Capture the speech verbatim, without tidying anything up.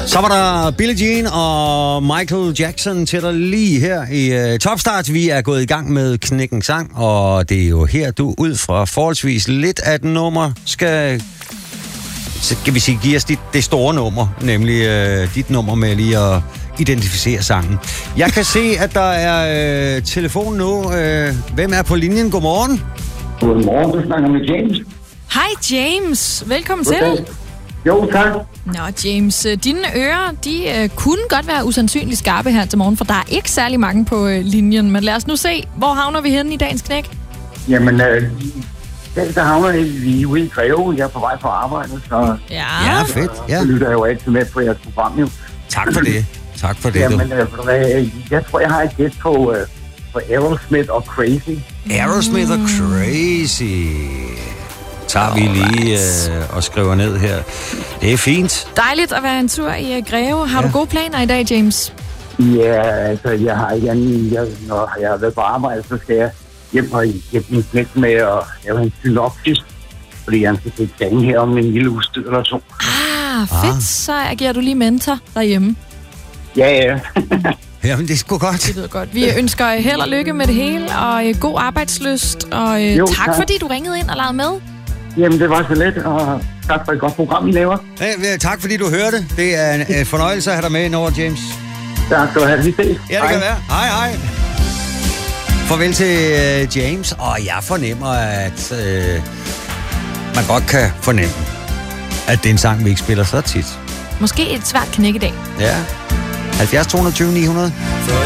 Så var der Billie Jean og Michael Jackson til dig lige her i uh, Topstart. Vi er gået i gang med Knækken Sang, og det er jo her, du ud fra forholdsvis lidt af et nummer skal, skal vi sige, give os dit, det store nummer, nemlig uh, dit nummer med lige at identificere sangen. Jeg kan se, at der er uh, telefon nu. Uh, hvem er på linjen? Godmorgen. Godmorgen, du snakker med James. Hej James, velkommen Okay. til. Jo, tak. Nå James, dine ører, de øh, kunne godt være usandsynligt skarpe her til morgen, for der er ikke særlig mange på øh, linjen. Men lad os nu se, hvor havner vi henne i dagens knæk? Jamen, øh, der, der havner jeg lige ude i Greve. Jeg er på vej på arbejde, så Ja, Ja, fedt. Ja. så lytter jeg jo altid med på jeres program, jo. Tak for det. Tak for det, du. Jamen, øh, hvad, jeg tror, jeg har et gæt på, øh, på Aerosmith og Crazy. Aerosmith og Crazy. Tager vi lige øh, og skriver ned her. Det er fint. dejligt at være en tur i øh, Greve. Har Ja. du gode planer i dag, James? Ja, altså, jeg har ikke andet. Jeg, når jeg har været på arbejde, så skal jeg hjem og hjælpe min knæk med at lave en synopsis. Fordi jeg skal til eksamen her om en lille uges tid eller to. Ah, fedt. Ah. Så agerer du lige mentor derhjemme. Ja, ja. Jamen, det er sgu godt. Det lyder godt. Vi ønsker øh, held og lykke med det hele, og øh, god arbejdslyst. Og øh, Jo, tak, tak. fordi du ringede ind og lavede med. Jamen, det var så let, og tak for et godt program, I laver. Hey, tak fordi du hørte. Det er en, en fornøjelse at have dig med indover, James. Tak skal du have. Vi ses. Ja, det kan være. Hej, hej. Farvel til uh, James, og jeg fornemmer, at uh, man godt kan fornemme, at det er en sang, vi ikke spiller så tit. Måske et svært knæk i dag. Ja. halvfjerds to tyve ni hundrede.